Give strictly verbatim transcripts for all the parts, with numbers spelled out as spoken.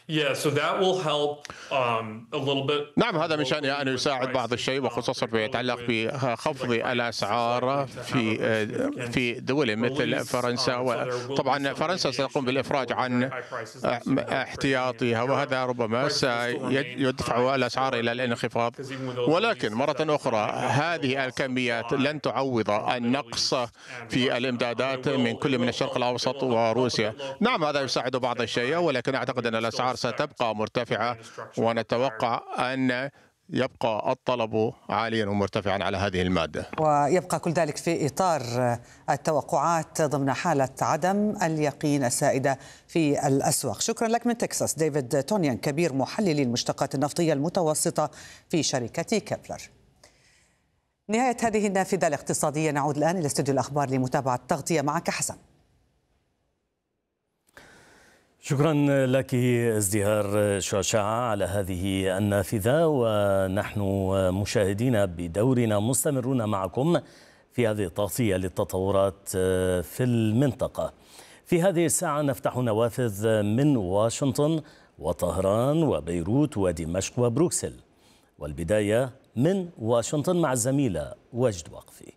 نعم، هذا من شأنه أن يساعد بعض الشيء، وخصوصا فيما يتعلق بخفض الأسعار في في دول مثل فرنسا. وطبعا فرنسا ستقوم بالإفراج عن احتياطها، وهذا ربما سيدفع الأسعار إلى الانخفاض. ولكن مرة أخرى هذه الكميات لن تعوض النقص في الإمدادات من كل من الشرق الأوسط وروسيا. نعم، هذا يساعد بعض الشيء، ولكن أعتقد أن الأسعار ستبقى مرتفعة، ونتوقع أن يبقى الطلب عاليا ومرتفعا على هذه المادة. ويبقى كل ذلك في إطار التوقعات ضمن حالة عدم اليقين السائدة في الأسواق. شكرا لك من تكساس ديفيد تونيان، كبير محللي المشتقات النفطية المتوسطة في شركة كيبلر. نهاية هذه النافذة الاقتصادية، نعود الآن إلى استوديو الأخبار لمتابعة التغطية. معك حسن. شكرا لك ازدهار شعشاع على هذه النافذة، ونحن مشاهدين بدورنا مستمرون معكم في هذه التغطية للتطورات في المنطقة. في هذه الساعة نفتح نوافذ من واشنطن وطهران وبيروت ودمشق وبروكسل، والبداية من واشنطن مع الزميلة وجد وقفي.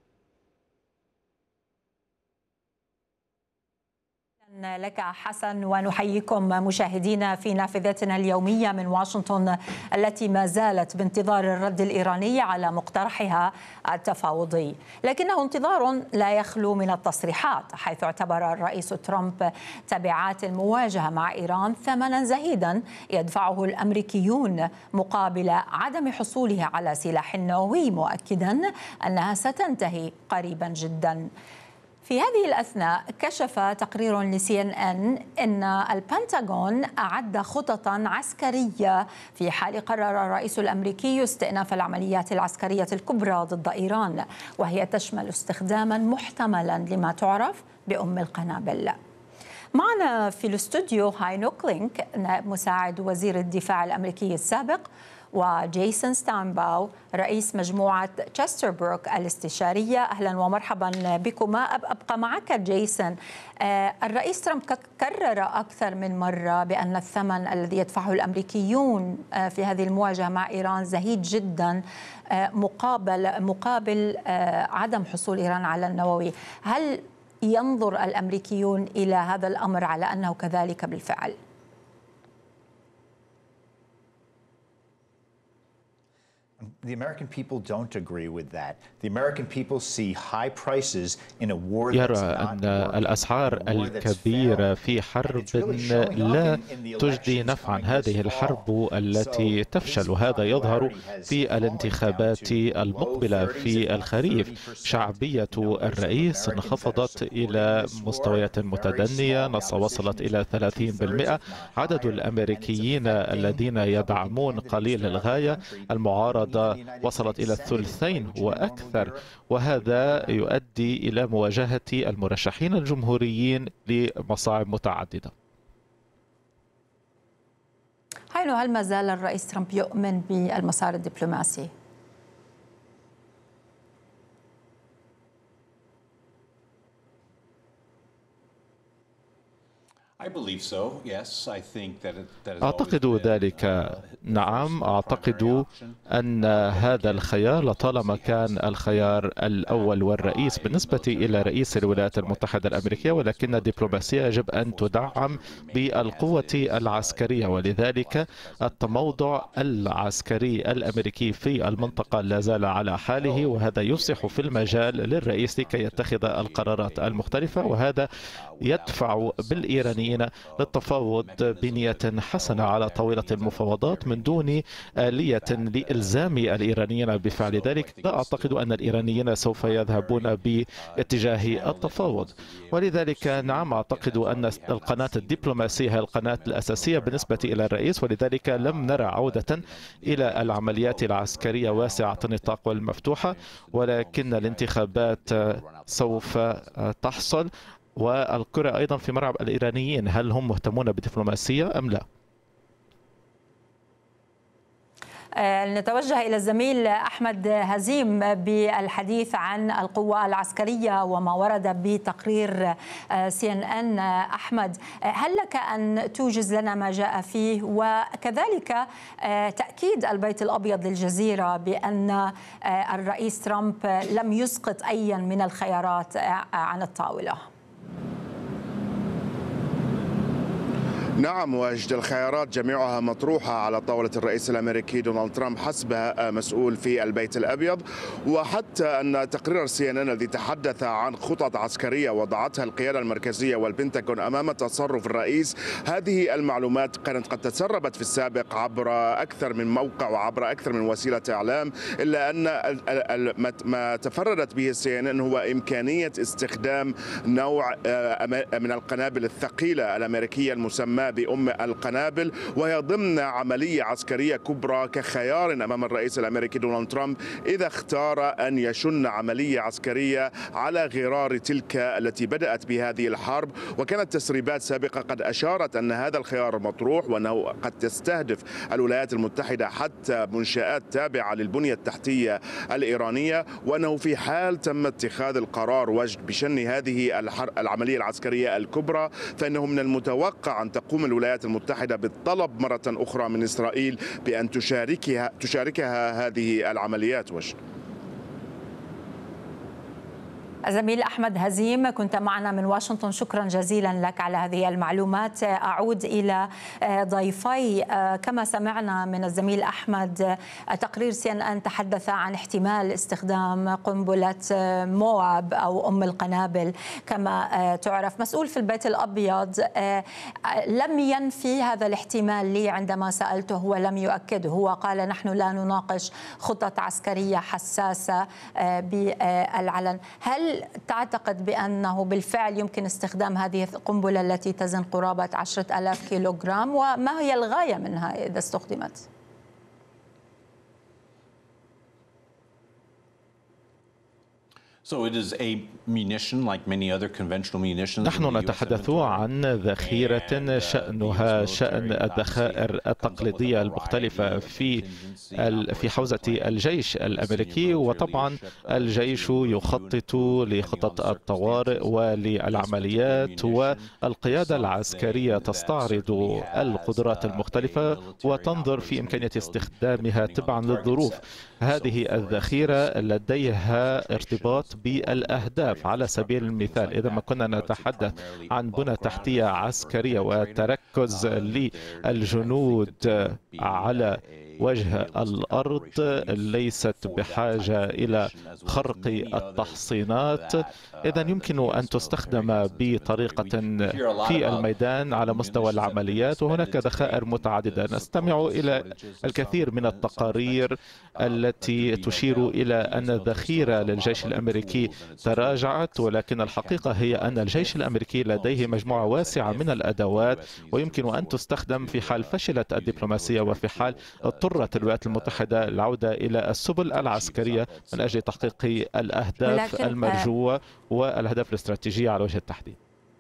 لك حسن، ونحييكم مشاهدينا في نافذتنا اليومية من واشنطن، التي ما زالت بانتظار الرد الإيراني على مقترحها التفاوضي، لكنه انتظار لا يخلو من التصريحات، حيث اعتبر الرئيس ترامب تبعات المواجهة مع إيران ثمنا زهيدا يدفعه الأمريكيون مقابل عدم حصوله على سلاح نووي، مؤكدا أنها ستنتهي قريبا جدا. في هذه الأثناء كشف تقرير لسي إن إن أن البنتاغون أعد خططا عسكرية في حال قرر الرئيس الأمريكي استئناف العمليات العسكرية الكبرى ضد إيران، وهي تشمل استخداما محتملا لما تعرف بأم القنابل. معنا في الاستوديو هاينو كلينك، نائب مساعد وزير الدفاع الأمريكي السابق، وجيسون ستاينباو رئيس مجموعة تشستربروك الاستشارية. أهلا ومرحبا بكما. أبقى معك جيسون. الرئيس ترامب كرر أكثر من مرة بأن الثمن الذي يدفعه الأمريكيون في هذه المواجهة مع إيران زهيد جدا مقابل مقابل عدم حصول إيران على النووي. هل ينظر الأمريكيون إلى هذا الأمر على أنه كذلك بالفعل؟ The American people don't agree with that. The American people see high prices in a war that's not يرى أن الأسعار الكبيرة في حرب لا تجدي نفعا. هذه الحرب التي تفشل، وهذا يظهر في الانتخابات المقبلة في الخريف. شعبية الرئيس انخفضت إلى مستويات متدنية، وصلت إلى ثلاثين بالمئة. عدد الأمريكيين الذين يدعمون قليل الغاية، المعارضة وصلت إلى الثلثين وأكثر، وهذا يؤدي إلى مواجهة المرشحين الجمهوريين لمصاعب متعددة. هل ما زال الرئيس ترامب يؤمن بالمسار الدبلوماسي؟ أعتقد ذلك، نعم. أعتقد أن هذا الخيار لطالما كان الخيار الأول والرئيس بالنسبة إلى رئيس الولايات المتحدة الأمريكية، ولكن الدبلوماسية يجب أن تدعم بالقوة العسكرية، ولذلك التموضع العسكري الأمريكي في المنطقة لا زال على حاله، وهذا يفسح في المجال للرئيس لكي يتخذ القرارات المختلفة، وهذا يدفع بالإيرانيين للتفاوض بنية حسنة على طاولة المفاوضات من دون آلية لإلزام الإيرانيين بفعل ذلك. لا أعتقد أن الإيرانيين سوف يذهبون باتجاه التفاوض، ولذلك نعم أعتقد أن القناة الدبلوماسية هي القناة الأساسية بالنسبة إلى الرئيس، ولذلك لم نرى عودة إلى العمليات العسكرية واسعة النطاق والمفتوحة، ولكن الانتخابات سوف تحصل، والكرة أيضا في ملعب الإيرانيين. هل هم مهتمون بدبلوماسية أم لا؟ نتوجه إلى الزميل أحمد هزيم بالحديث عن القوة العسكرية وما ورد بتقرير سي إن إن. أحمد، هل لك أن توجز لنا ما جاء فيه، وكذلك تأكيد البيت الأبيض للجزيرة بأن الرئيس ترامب لم يسقط أيا من الخيارات عن الطاولة؟ نعم واجد، الخيارات جميعها مطروحة على طاولة الرئيس الأمريكي دونالد ترامب حسب مسؤول في البيت الأبيض، وحتى أن تقرير سي إن إن الذي تحدث عن خطط عسكرية وضعتها القيادة المركزية والبنتاغون أمام تصرف الرئيس، هذه المعلومات كانت قد تسربت في السابق عبر أكثر من موقع وعبر أكثر من وسيلة إعلام، إلا أن ما تفردت به سي إن إن هو إمكانية استخدام نوع من القنابل الثقيلة الأمريكية المسمى بأم القنابل، وهي ضمن عملية عسكرية كبرى كخيار أمام الرئيس الأمريكي دونالد ترامب إذا اختار أن يشن عملية عسكرية على غرار تلك التي بدأت بهذه الحرب. وكانت تسريبات سابقة قد أشارت أن هذا الخيار مطروح، وأنه قد تستهدف الولايات المتحدة حتى منشآت تابعة للبنية التحتية الإيرانية، وأنه في حال تم اتخاذ القرار وجد بشن هذه العملية العسكرية الكبرى، فإنه من المتوقع أن تقوم الولايات المتحدة بالطلب مرة أخرى من إسرائيل بأن تشاركها تشاركها هذه العمليات. وش الزميل أحمد هزيم كنت معنا من واشنطن، شكرا جزيلا لك على هذه المعلومات. أعود إلى ضيفي. كما سمعنا من الزميل أحمد، تقرير سي إن إن تحدث عن احتمال استخدام قنبلة مواب أو أم القنابل كما تعرف. مسؤول في البيت الأبيض لم ينفي هذا الاحتمال لي عندما سألته، ولم يؤكده. هو قال نحن لا نناقش خطط عسكرية حساسة بالعلن. هل تعتقد بأنه بالفعل يمكن استخدام هذه القنبلة التي تزن قرابة عشرة آلاف كيلوغرام، وما هي الغاية منها إذا استخدمت؟ نحن نتحدث عن ذخيرة شأنها شأن الذخائر التقليدية المختلفة في في حوزة الجيش الأمريكي، وطبعا الجيش يخطط لخطط الطوارئ وللعمليات، والقيادة العسكرية تستعرض القدرات المختلفة وتنظر في إمكانية استخدامها تبعا للظروف. هذه الذخيرة لديها ارتباط بالأهداف. على سبيل المثال، إذا ما كنا نتحدث عن بنى تحتية عسكرية وتركز للجنود على وجه الأرض ليست بحاجة إلى خرق التحصينات، إذا يمكن أن تستخدم بطريقة في الميدان على مستوى العمليات. وهناك ذخائر متعددة. نستمع إلى الكثير من التقارير التي تشير إلى أن الذخيرة للجيش الأمريكي تراجعت، ولكن الحقيقة هي أن الجيش الأمريكي لديه مجموعة واسعة من الأدوات، ويمكن أن تستخدم في حال فشلت الدبلوماسية وفي حال اضطرت الولايات المتحدة العودة إلى السبل العسكرية من أجل تحقيق الأهداف المرجوة والأهداف الاستراتيجية على وجه التحديد.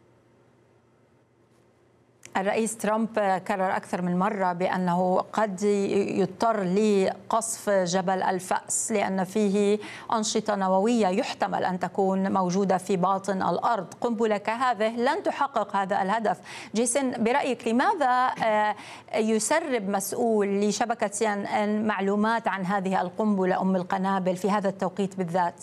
الرئيس ترامب كرر أكثر من مرة بأنه قد يضطر لقصف جبل الفأس لأن فيه أنشطة نووية يحتمل أن تكون موجودة في باطن الأرض. قنبلة كهذه لن تحقق هذا الهدف. جيسون، برأيك لماذا يسرب مسؤول لشبكة سي إن إن معلومات عن هذه القنبلة أم القنابل في هذا التوقيت بالذات؟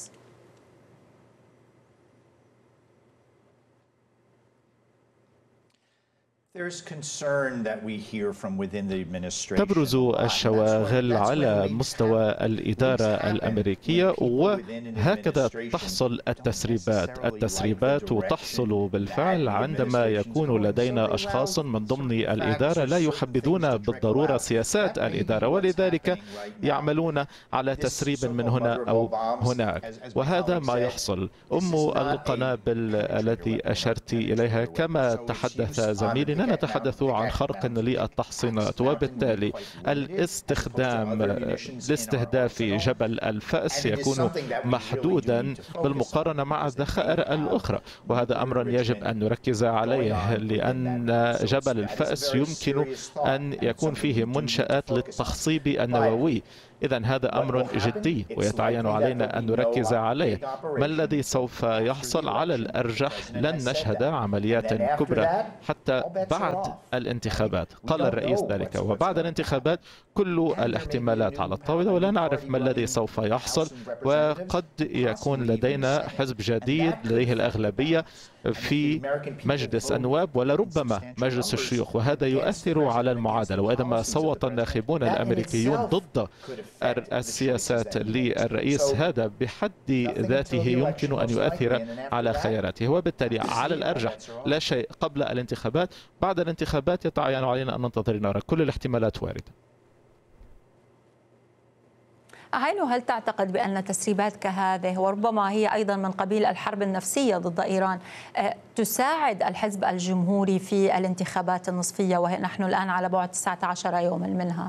تبرز الشواغل على مستوى الإدارة الأمريكية، وهكذا تحصل التسريبات. التسريبات تحصل بالفعل عندما يكون لدينا أشخاص من ضمن الإدارة لا يحبذون بالضرورة سياسات الإدارة، ولذلك يعملون على تسريب من هنا أو هناك، وهذا ما يحصل. أم القنابل التي أشرت إليها كما تحدث زميلنا لا نتحدث عن خرق للتحصينات، وبالتالي الاستخدام لاستهداف جبل الفأس يكون محدودا بالمقارنة مع الذخائر الأخرى، وهذا أمر يجب أن نركز عليه، لأن جبل الفأس يمكن أن يكون فيه منشآت للتخصيب النووي. إذن هذا أمر جدي ويتعين علينا أن نركز عليه. ما الذي سوف يحصل؟ على الأرجح لن نشهد عمليات كبرى حتى بعد الانتخابات، قال الرئيس ذلك، وبعد الانتخابات كل الاحتمالات على الطاولة ولا نعرف ما الذي سوف يحصل، وقد يكون لدينا حزب جديد لديه الأغلبية في مجلس النواب ولربما مجلس الشيوخ، وهذا يؤثر على المعادلة. وإذا ما صوت الناخبون الأمريكيون ضد السياسات للرئيس، هذا بحد ذاته يمكن أن يؤثر على خياراته، وبالتالي على الأرجح لا شيء قبل الانتخابات. بعد الانتخابات يتعين علينا أن ننتظر نرى، كل الاحتمالات واردة. هينو، هل تعتقد بأن تسريبات كهذه وربما هي أيضا من قبيل الحرب النفسية ضد إيران تساعد الحزب الجمهوري في الانتخابات النصفية ونحن الآن على بعد تسعة عشر يوما منها؟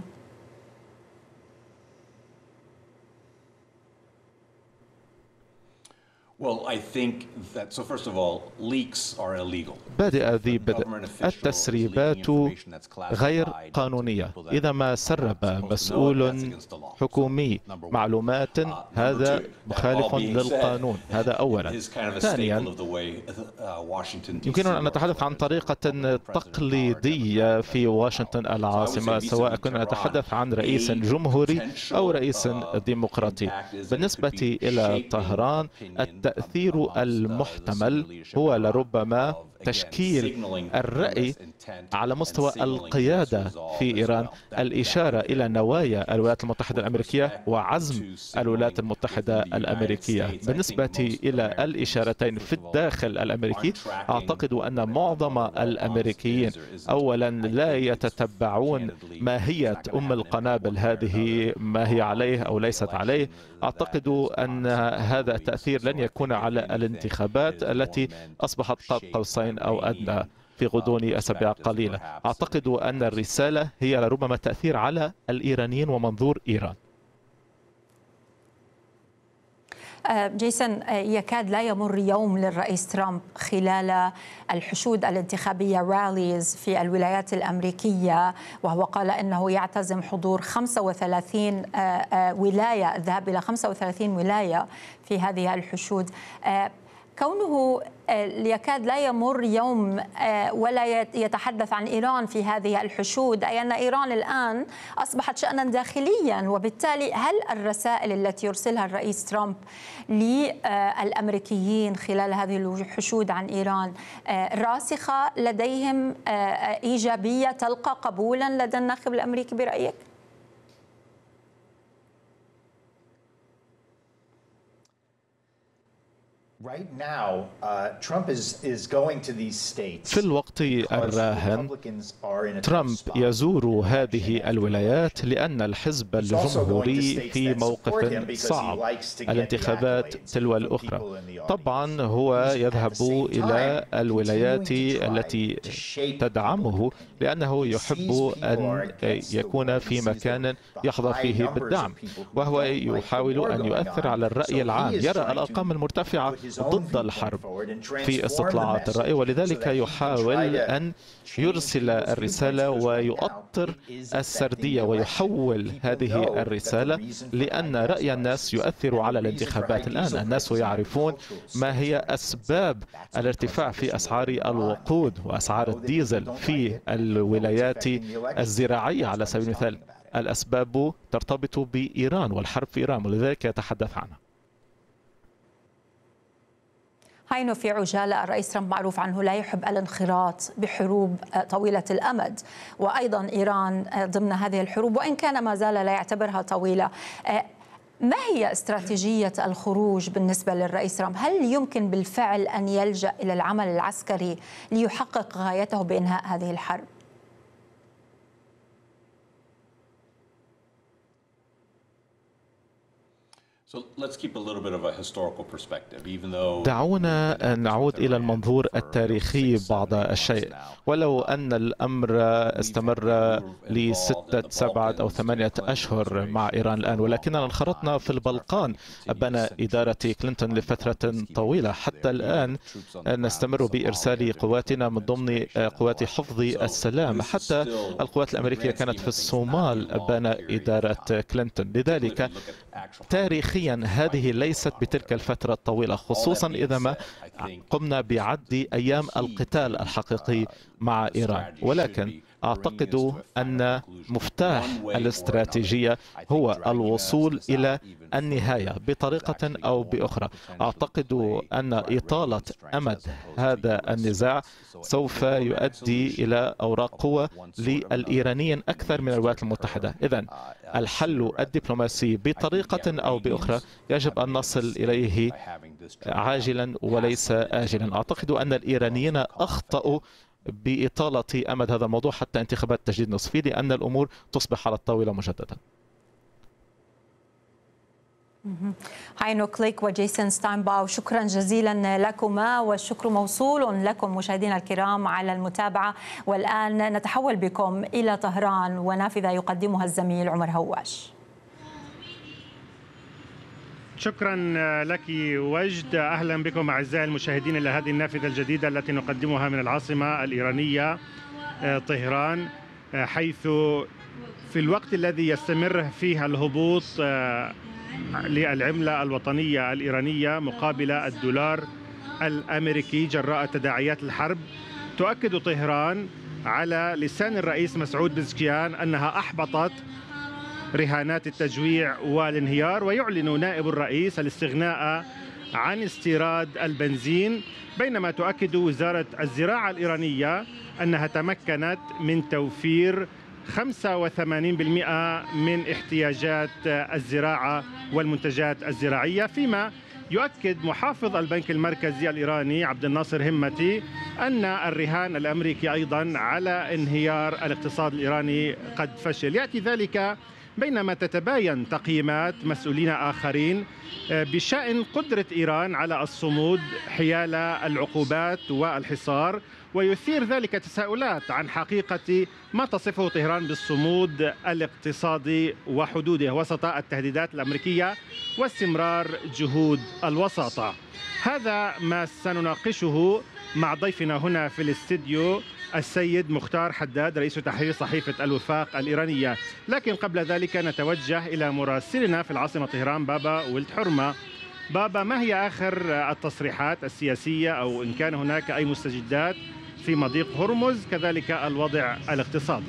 بادئ ذي بدء، التسريبات غير قانونية. إذا ما سرب مسؤول حكومي معلومات هذا مخالف للقانون، هذا أولا. ثانيا، يمكننا أن نتحدث عن طريقة تقليدية في واشنطن العاصمة، سواء كنا نتحدث عن رئيس جمهوري أو رئيس ديمقراطي. بالنسبة إلى طهران، التأثير المحتمل هو لربما تشكيل الرأي على مستوى القيادة في إيران، الإشارة إلى نوايا الولايات المتحدة الأمريكية وعزم الولايات المتحدة الأمريكية. بالنسبة إلى الإشارتين في الداخل الأمريكي، أعتقد أن معظم الأمريكيين أولا لا يتتبعون ماهية أم القنابل هذه، ما هي عليه أو ليست عليه. أعتقد أن هذا التأثير لن يكون على الانتخابات التي أصبحت قاب قوسين أو أدنى في غضون أسابيع قليلة. أعتقد أن الرسالة هي لربما تأثير على الإيرانيين ومنظور إيران. جيسون، يكاد لا يمر يوم للرئيس ترامب خلال الحشود الانتخابية راليز في الولايات الأمريكية وهو قال أنه يعتزم حضور خمسة وثلاثين ولاية، الذهاب إلى خمسة وثلاثين ولاية في هذه الحشود. كونه يكاد لا يمر يوم ولا يتحدث عن إيران في هذه الحشود، أي أن إيران الآن أصبحت شأنا داخليا، وبالتالي هل الرسائل التي يرسلها الرئيس ترامب للأمريكيين خلال هذه الحشود عن إيران راسخة لديهم، إيجابية، تلقى قبولا لدى الناخب الأمريكي برأيك؟ في الوقت الراهن ترامب يزور هذه الولايات لأن الحزب الجمهوري في موقف صعب، الانتخابات تلو الأخرى. طبعا هو يذهب إلى الولايات التي تدعمه لأنه يحب أن يكون في مكان يحظى فيه بالدعم، وهو يحاول أن يؤثر على الرأي العام، يرى الأرقام المرتفعة ضد الحرب في استطلاعات الرأي، ولذلك يحاول أن يرسل الرسالة ويؤطر السردية ويحول هذه الرسالة، لأن رأي الناس يؤثر على الانتخابات. الآن الناس يعرفون ما هي أسباب الارتفاع في أسعار الوقود وأسعار الديزل في الولايات الزراعية على سبيل المثال. الأسباب ترتبط بإيران والحرب في إيران، ولذلك يتحدث عنها. هينو، في عجالة، الرئيس ترامب معروف عنه لا يحب الانخراط بحروب طويلة الأمد، وأيضا إيران ضمن هذه الحروب وإن كان ما زال لا يعتبرها طويلة. ما هي استراتيجية الخروج بالنسبة للرئيس ترامب؟ هل يمكن بالفعل أن يلجأ إلى العمل العسكري ليحقق غايته بإنهاء هذه الحرب؟ دعونا نعود إلى المنظور التاريخي بعض الشيء. ولو أن الأمر استمر لستة سبعة أو ثمانية أشهر مع إيران الآن، ولكننا انخرطنا في البلقان أبناء إدارة كلينتون لفترة طويلة. حتى الآن نستمر بإرسال قواتنا من ضمن قوات حفظ السلام. حتى القوات الأمريكية كانت في الصومال أبناء إدارة كلينتون. لذلك تاريخيا هذه ليست بتلك الفترة الطويلة، خصوصا إذا ما قمنا بعد أيام القتال الحقيقي مع إيران. ولكن أعتقد أن مفتاح الاستراتيجية هو الوصول إلى النهاية بطريقة أو بأخرى. أعتقد أن إطالة أمد هذا النزاع سوف يؤدي إلى أوراق قوة للإيرانيين أكثر من الولايات المتحدة. إذن الحل الدبلوماسي بطريقة أو بأخرى يجب أن نصل إليه عاجلا وليس آجلا. أعتقد أن الإيرانيين أخطأوا بإطالة أمد هذا الموضوع حتى انتخابات تجديد نصفي، لأن الأمور تصبح على الطاولة مجددا. هاينو كليك وجيسون ستاينباو، شكرا جزيلا لكما، والشكر موصول لكم مشاهدينا الكرام على المتابعة. والآن نتحول بكم إلى طهران ونافذة يقدمها الزميل عمر هواش. شكرا لك وجد. أهلا بكم أعزائي المشاهدين إلى هذه النافذة الجديدة التي نقدمها من العاصمة الإيرانية طهران، حيث في الوقت الذي يستمر فيه الهبوط للعملة الوطنية الإيرانية مقابل الدولار الأمريكي جراء تداعيات الحرب، تؤكد طهران على لسان الرئيس مسعود بزكيان أنها أحبطت رهانات التجويع والانهيار، ويعلن نائب الرئيس الاستغناء عن استيراد البنزين، بينما تؤكد وزارة الزراعة الإيرانية أنها تمكنت من توفير خمسة وثمانين بالمئة من احتياجات الزراعة والمنتجات الزراعية. فيما يؤكد محافظ البنك المركزي الإيراني عبد الناصر همتي أن الرهان الأمريكي أيضا على انهيار الاقتصاد الإيراني قد فشل. يأتي ذلك بينما تتباين تقييمات مسؤولين آخرين بشأن قدرة إيران على الصمود حيال العقوبات والحصار، ويثير ذلك تساؤلات عن حقيقة ما تصفه طهران بالصمود الاقتصادي وحدوده وسط التهديدات الأمريكية واستمرار جهود الوساطة. هذا ما سنناقشه مع ضيفنا هنا في الاستديو السيد مختار حداد رئيس تحرير صحيفة الوفاق الإيرانية. لكن قبل ذلك نتوجه إلى مراسلنا في العاصمة طهران بابا ولد حرمة. بابا، ما هي آخر التصريحات السياسية أو إن كان هناك أي مستجدات في مضيق هرمز، كذلك الوضع الاقتصادي؟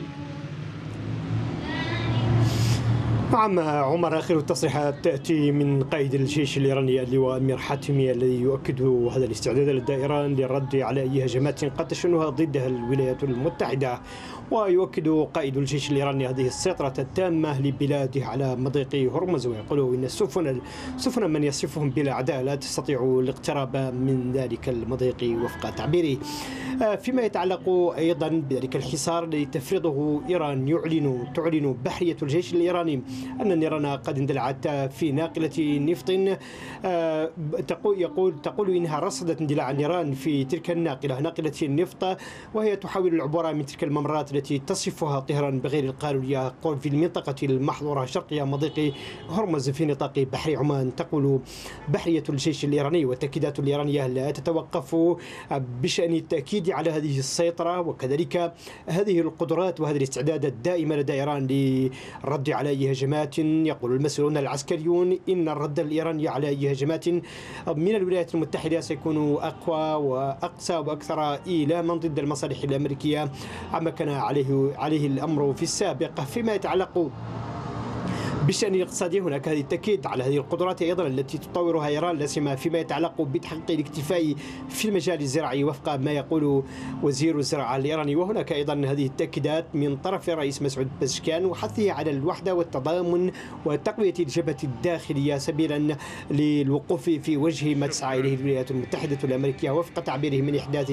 نعم عمر، آخر التصريحات تأتي من قائد الجيش الإيراني اللواء أمير حاتمي، الذي يؤكد هذا الاستعداد لدى إيران للرد على أي هجمات قد تشنها ضدها الولايات المتحدة. ويؤكد قائد الجيش الإيراني هذه السيطرة التامة لبلاده على مضيق هرمز، ويقول إن السفن سفن من يصفهم بالأعداء لا تستطيع الاقتراب من ذلك المضيق وفق تعبيره. فيما يتعلق أيضا بذلك الحصار الذي تفرضه إيران، يعلن تعلن بحرية الجيش الإيراني أن نيران قد اندلعت في ناقلة نفط. تقول يقول تقول إنها رصدت اندلاع نيران في تلك الناقلة ناقلة النفط، وهي تحاول العبور من تلك الممرات التي تصفها طهران بغير القانونية في المنطقة المحظورة شرقية مضيق هرمز في نطاق بحر عمان. تقول بحرية الجيش الإيراني والتأكيدات الإيرانية لا تتوقف بشأن التأكيد على هذه السيطرة وكذلك هذه القدرات وهذا الاستعداد الدائم لدى إيران للرد على أي هجمات. يقول المسؤولون العسكريون إن الرد الإيراني على أي هجمات من الولايات المتحدة سيكون أقوى وأقسى وأكثر إيلاما ضد المصالح الأمريكية عما كان عليه عليه الأمر في السابق. فيما يتعلق بالشأن الاقتصادي، هناك هذه التأكيد على هذه القدرات أيضا التي تطورها إيران، لا سيما فيما يتعلق بتحقيق الاكتفاء في المجال الزراعي وفق ما يقول وزير الزراعة الإيراني. وهناك أيضا هذه التأكيدات من طرف الرئيس مسعود بزكيان وحثه على الوحدة والتضامن وتقوية الجبهة الداخلية سبيلا للوقوف في وجه ما تسعى إليه الولايات المتحدة الأمريكية وفق تعبيره من إحداث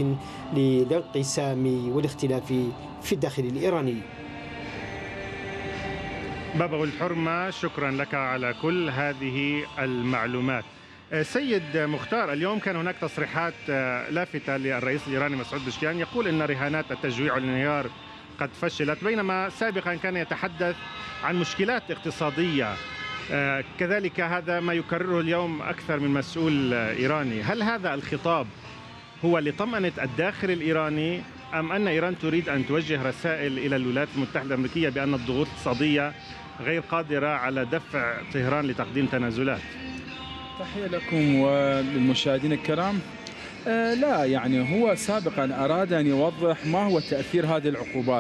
للانقسام والاختلاف في الداخل الإيراني. بابا ولد حرمة، شكرا لك على كل هذه المعلومات. سيد مختار، اليوم كان هناك تصريحات لافتة للرئيس الإيراني مسعود بزشكيان يقول إن رهانات التجويع والانهيار قد فشلت، بينما سابقا كان يتحدث عن مشكلات اقتصادية. كذلك هذا ما يكرره اليوم أكثر من مسؤول إيراني. هل هذا الخطاب هو لطمأنة الداخل الإيراني أم أن إيران تريد أن توجه رسائل إلى الولايات المتحدة الأمريكية بأن الضغوط الاقتصادية غير قادرة على دفع طهران لتقديم تنازلات؟ تحية لكم وللمشاهدين الكرام. آه لا يعني هو سابقا أراد أن يوضح ما هو تأثير هذه العقوبات.